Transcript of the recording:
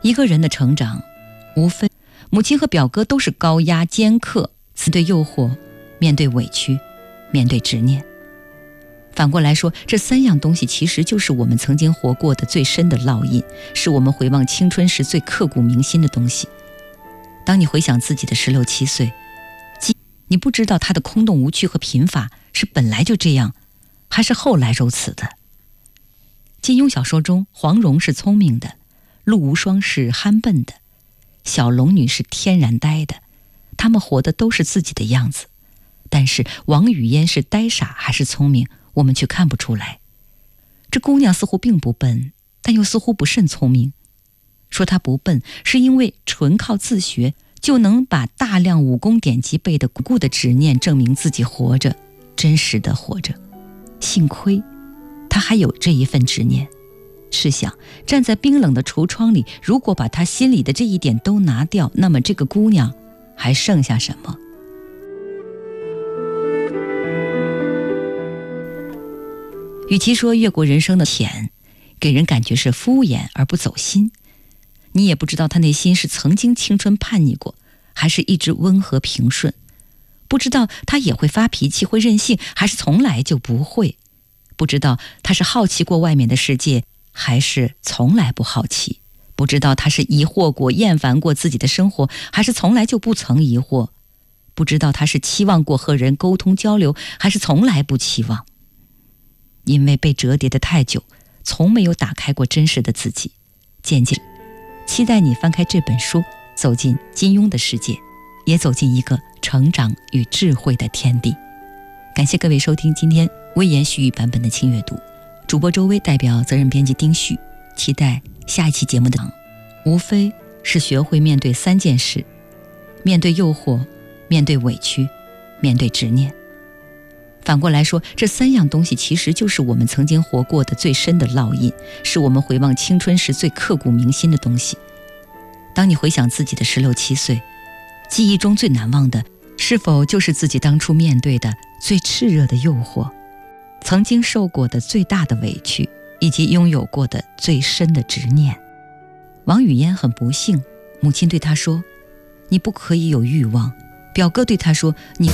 一个人的成长，无非母亲和表哥都是高压尖刻，面对诱惑，面对委屈，面对执念。反过来说，这3样东西其实就是我们曾经活过的最深的烙印，是我们回望青春时最刻骨铭心的东西。当你回想自己的16、17岁，你不知道它的空洞无趣和贫乏是本来就这样，还是后来如此的。金庸小说中，黄蓉是聪明的，陆无双是憨笨的，小龙女是天然呆的，她们活的都是自己的样子。但是王语嫣是呆傻还是聪明，我们却看不出来。这姑娘似乎并不笨，但又似乎不甚聪明。说她不笨，是因为纯靠自学就能把大量武功典籍背得固的执念证明自己活着，真实的活着。幸亏她还有这一份执念。试想，站在冰冷的橱窗里，如果把她心里的这一点都拿掉，那么这个姑娘还剩下什么？与其说越过人生的浅，给人感觉是敷衍而不走心。你也不知道他内心是曾经青春叛逆过，还是一直温和平顺。不知道他也会发脾气，会任性，还是从来就不会。不知道他是好奇过外面的世界，还是从来不好奇。不知道他是疑惑过、厌烦过自己的生活，还是从来就不曾疑惑。不知道他是期望过和人沟通交流，还是从来不期望。因为被折叠得太久，从没有打开过真实的自己。渐渐期待你翻开这本书，走进金庸的世界，也走进一个成长与智慧的天地。感谢各位收听今天微言絮语版本的轻阅读，主播周薇代表责任编辑丁旭，期待下一期节目的无非是学会面对3件事：面对诱惑，面对委屈，面对执念。反过来说，这3样东西其实就是我们曾经活过的最深的烙印，是我们回望青春时最刻骨铭心的东西。当你回想自己的16、17岁，记忆中最难忘的，是否就是自己当初面对的最炽热的诱惑，曾经受过的最大的委屈，以及拥有过的最深的执念？王语嫣很不幸，母亲对她说：“你不可以有欲望。”表哥对她说：“你